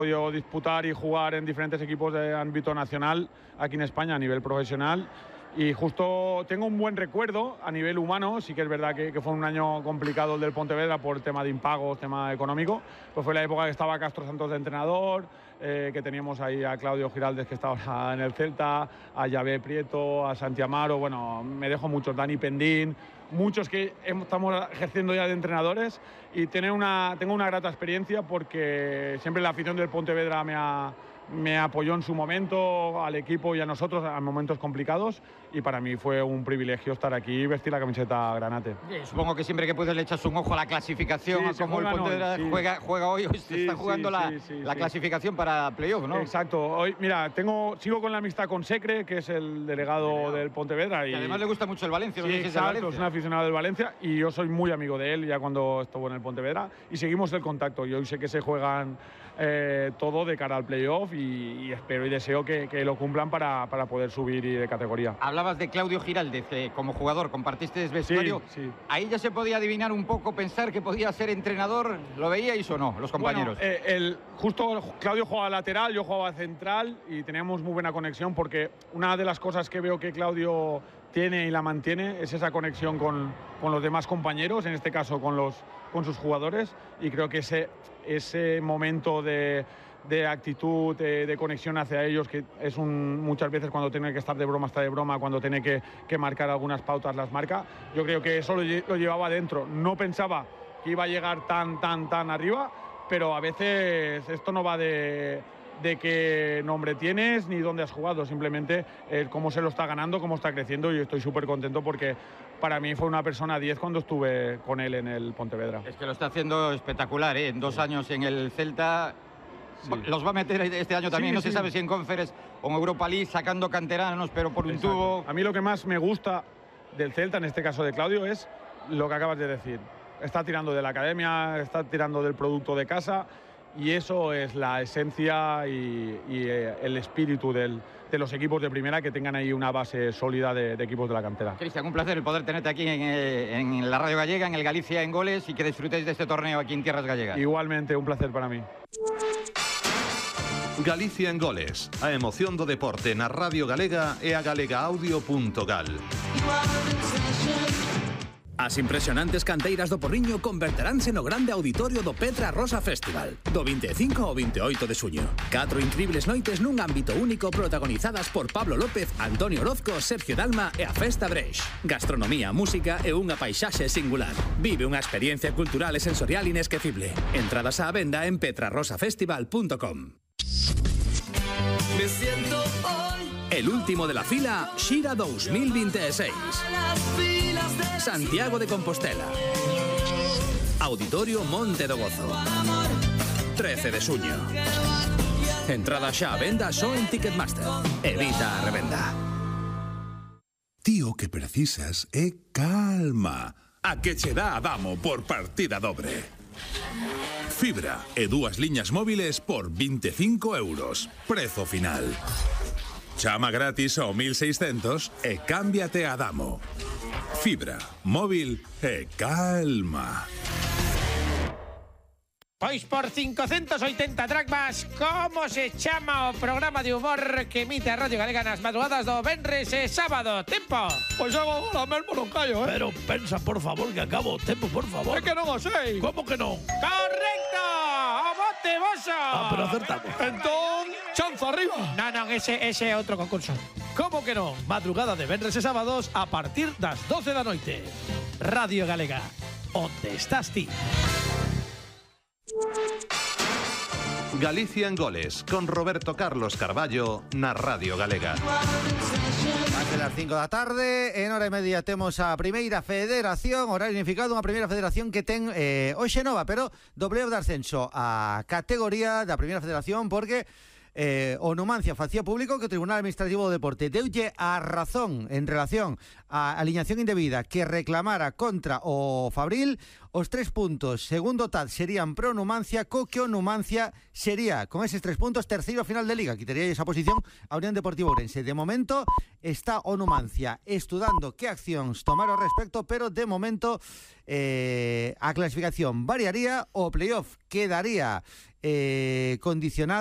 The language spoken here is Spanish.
podido disputar y jugar en diferentes equipos de ámbito nacional aquí en España a nivel profesional y justo tengo un buen recuerdo a nivel humano. Sí que es verdad que fue un año complicado el del Pontevedra por el tema de impagos, tema económico, pues fue la época que estaba Castro Santos de entrenador, que teníamos ahí a Claudio Giraldez, que está ahora en el Celta, a Javé Prieto, a Santi Amaro, bueno, me dejo muchos, Dani Pendín, muchos que estamos ejerciendo ya de entrenadores, y tengo una grata experiencia porque siempre la afición del Pontevedra me apoyó en su momento, al equipo y a nosotros en momentos complicados, y para mí fue un privilegio estar aquí y vestir la camiseta granate. Supongo que siempre que puedes le echas un ojo a la clasificación, sí, como el Pontevedra juega hoy, sí, está jugando la clasificación para playoff, ¿no? Exacto. Hoy, mira, sigo con la amistad con Secre, que es el delegado del Pontevedra. Y además le gusta mucho el Valencia. Sí, no sé si exacto, Valencia. Es un aficionado del Valencia y yo soy muy amigo de él ya cuando estuvo en el Pontevedra, y seguimos el contacto. Y hoy sé que se juegan todo de cara al playoff y espero y deseo que lo cumplan para poder subir de categoría. Hablabas de Claudio Giraldez, como jugador, compartiste vestuario. Sí. Ahí ya se podía adivinar un poco, pensar que podía ser entrenador. ¿Lo veíais o no, los compañeros? Bueno, justo Claudio jugaba lateral, yo jugaba central y teníamos muy buena conexión, porque una de las cosas que veo que Claudio tiene y la mantiene es esa conexión con los demás compañeros, en este caso con sus jugadores, y creo que ese momento de actitud, de conexión hacia ellos, que es muchas veces cuando tiene que estar de broma, está de broma, cuando tiene que marcar algunas pautas, las marca. Yo creo que eso lo llevaba dentro. No pensaba que iba a llegar tan arriba, pero a veces esto no va de qué nombre tienes ni dónde has jugado, simplemente cómo se lo está ganando, cómo está creciendo, y estoy súper contento porque para mí fue una persona 10 cuando estuve con él en el Pontevedra. Es que lo está haciendo espectacular, ¿eh? En 2 años en el Celta. Sí. Los va a meter este año también, no se sabe si en Conference o en Europa League, sacando canteranos, pero por un tubo. A mí lo que más me gusta del Celta, en este caso de Claudio, es lo que acabas de decir. Está tirando de la academia, está tirando del producto de casa, y eso es la esencia y el espíritu de los equipos de primera, que tengan ahí una base sólida de equipos de la cantera. Cristian, un placer el poder tenerte aquí en la Radio Gallega, en el Galicia en Goles, y que disfrutéis de este torneo aquí en tierras gallegas. Igualmente, un placer para mí. Galicia en Goles, a emoción do deporte na Radio Galega e a galegaaudio.gal. As impresionantes canteiras do Porriño converteránse no grande auditorio do Petra Rosa Festival, do 25 ao 28 de suño. 4 incribles noites nun ámbito único, protagonizadas por Pablo López, Antonio Orozco, Sergio Dalma e a Festa Breix. Gastronomía, música e unha paisaxe singular. Vive unha experiencia cultural e sensorial inesquecible. Entradas á venda en petrarrosafestival.com. Me siento hoy El último de la fila, Xira 2026. Santiago de Compostela. Auditorio Monte do Gozo. 13 de suño. Entrada xa a venda só en Ticketmaster. Evita a revenda. Ti o que precisas é calma. A que che dá Adamo por partida dobre. Fibra e 2 liñas móviles por 25 euros. Prezo final. Chama gratis ao 1600 e cámbiate a Adamo. Fibra, móvil e calma. Pois por 580 dracmas, como se chama o programa de humor que emite a Radio Galega nas madrugadas do venres e sábado? Tempo! Pois agora mesmo non callo, Pero pensa, por favor, que acabo o tempo, por favor. É que non o sei. Como que non? ¡Correcto! ¡O bote boso! Pero acertamos. Entón, chanza arriba. Non, ese é outro concurso. Como que non? Madrugada de venres e sábados a partir das 12 da noite. Radio Galega, onde estás ti? Galicia en Goles, con Roberto Carlos Carballo na Radio Galega. Más de las 5 da tarde, en hora e media temos a primeira federación, horario unificado, unha primeira federación que ten hoxe nova, pero dobleo de ascenso a categoría da primeira federación, porque o Numancia facía público que o Tribunal Administrativo do Deporte deulle a razón en relación a aliñación indebida que reclamara contra o Fabril. Os 3 puntos, segundo TAD, serían pro Numancia, co que o Numancia sería, con eses 3 puntos, terceiro final de Liga. Quitaría esa posición a Unión Deportiva Ourense. De momento está o Numancia estudando que accións tomar ao respecto, pero de momento a clasificación variaría, o playoff quedaría condicionado